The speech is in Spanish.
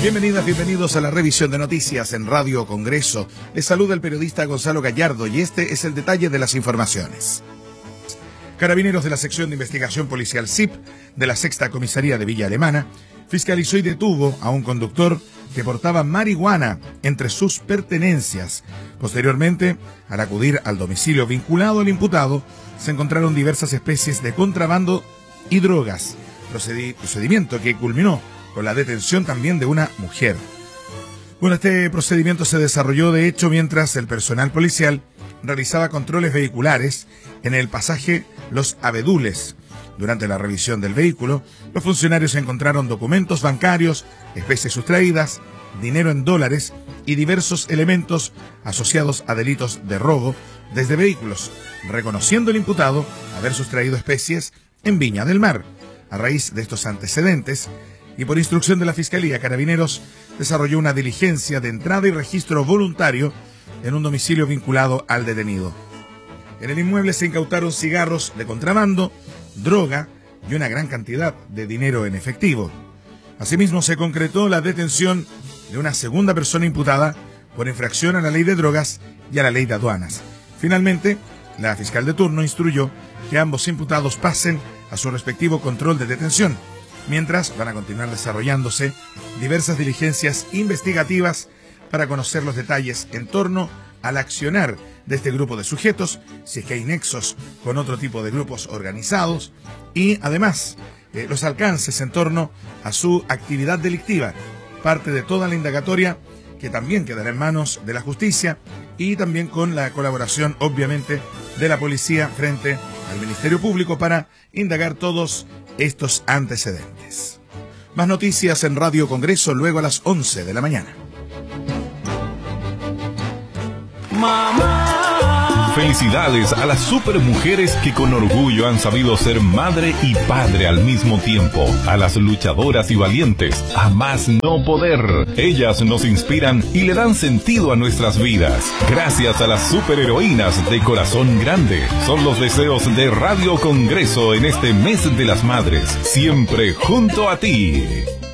Bienvenidas, bienvenidos a la revisión de noticias en Radio Congreso. Les saluda el periodista Gonzalo Gallardo y este es el detalle de las informaciones. Carabineros de la Sección de Investigación Policial SIP de la Sexta Comisaría de Villa Alemana fiscalizó y detuvo a un conductor que portaba marihuana entre sus pertenencias. Posteriormente, al acudir al domicilio vinculado al imputado, se encontraron diversas especies de contrabando y drogas, procedimiento que culminó con la detención también de una mujer. Bueno, este procedimiento se desarrolló de hecho mientras el personal policial realizaba controles vehiculares en el pasaje Los Abedules. Durante la revisión del vehículo, los funcionarios encontraron documentos bancarios, especies sustraídas, dinero en dólares y diversos elementos asociados a delitos de robo desde vehículos, reconociendo el imputado haber sustraído especies en Viña del Mar. A raíz de estos antecedentes, y por instrucción de la Fiscalía, Carabineros desarrolló una diligencia de entrada y registro voluntario en un domicilio vinculado al detenido. En el inmueble se incautaron cigarros de contrabando, droga y una gran cantidad de dinero en efectivo. Asimismo, se concretó la detención de una segunda persona imputada por infracción a la ley de drogas y a la ley de aduanas. Finalmente, la fiscal de turno instruyó que ambos imputados pasen a su respectivo control de detención, mientras van a continuar desarrollándose diversas diligencias investigativas para conocer los detalles en torno al accionar de este grupo de sujetos, si es que hay nexos con otro tipo de grupos organizados, y además los alcances en torno a su actividad delictiva, parte de toda la indagatoria que también quedará en manos de la justicia y también con la colaboración, obviamente, de la policía frente al Ministerio Público para indagar todos estos antecedentes. Más noticias en Radio Congreso luego a las 11 de la mañana. Felicidades a las supermujeres que con orgullo han sabido ser madre y padre al mismo tiempo. A las luchadoras y valientes, a más no poder. Ellas nos inspiran y le dan sentido a nuestras vidas. Gracias a las superheroínas de corazón grande. Son los deseos de Radio Congreso en este mes de las madres. Siempre junto a ti.